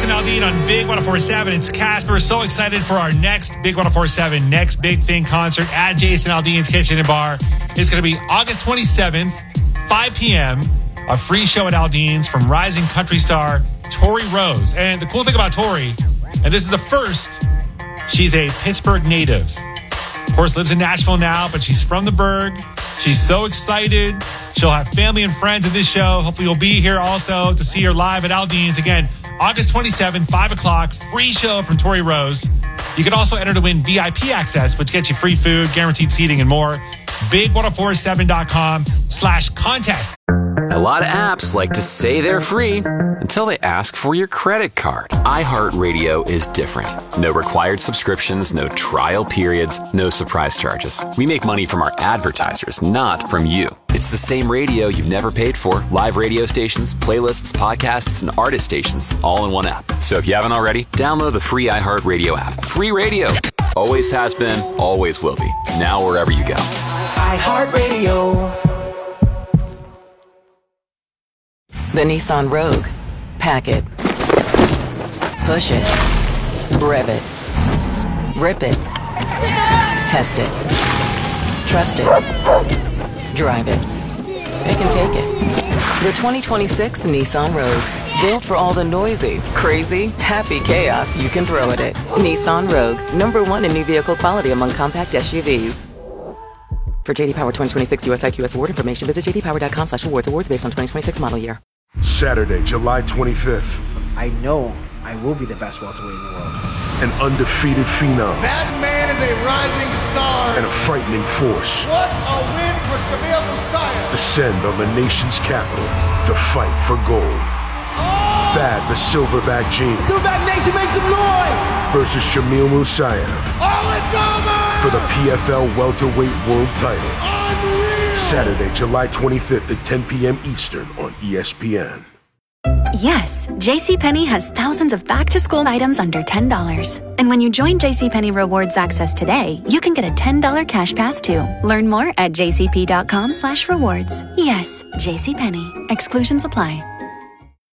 Jason Aldean on Big 104.7. It's Casper. So excited for our next Big 104.7 Next Big Thing concert at Jason Aldean's Kitchen and Bar. It's going to be August 27th, 5 p.m. A free show at Aldean's from rising country star Tori Rose. And the cool thing about Tori, and this is a first, she's a Pittsburgh native. Of course, lives in Nashville now, but she's from the Burgh. She's so excited. She'll have family and friends at this show. Hopefully you'll be here also to see her live at Aldean's. Again, August 27th, 5 o'clock, free show from Tori Rose. You can also enter to win VIP access, which gets you free food, guaranteed seating, and more. Big1047.com/contest. A lot of apps like to say they're free until they ask for your credit card. iHeartRadio is different. No required subscriptions, no trial periods, no surprise charges. We make money from our advertisers, not from you. It's the same radio you've never paid for. Live radio stations, playlists, podcasts, and artist stations, all in one app. So if you haven't already, download the free iHeartRadio app. Free radio. Always has been, always will be. Now wherever you go. iHeartRadio. The Nissan Rogue. Pack it. Push it. Rev it. Rip it. Test it. Trust it. Drive it. It can take it. The 2026 Nissan Rogue. Built for all the noisy, crazy, happy chaos you can throw at it. Nissan Rogue. #1 in new vehicle quality among compact SUVs. For JD Power 2026 US IQS award information, visit jdpower.com/awards. Awards based on 2026 model year. Saturday, July 25th. I know I will be the best welterweight in the world. An undefeated phenom. That man is a rising star. And a frightening force. What a win for Shamil Musayev. Descend on the nation's capital to fight for gold. Oh! Thad the Silverback Gene. Silverback Nation, make some noise! Versus Shamil Musayev. Oh, it's over! For the PFL welterweight world title. Unreal! Saturday, July 25th at 10 p.m. Eastern on ESPN. Yes, JCPenney has thousands of back-to-school items under $10. And when you join JCPenney Rewards Access today, you can get a $10 cash pass too. Learn more at jcp.com/rewards. Yes, JCPenney. Exclusions apply.